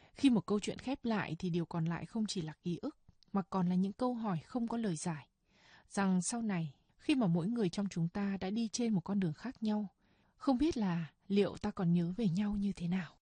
Khi một câu chuyện khép lại thì điều còn lại không chỉ là ký ức, mà còn là những câu hỏi không có lời giải. Rằng sau này, khi mà mỗi người trong chúng ta đã đi trên một con đường khác nhau, không biết là liệu ta còn nhớ về nhau như thế nào.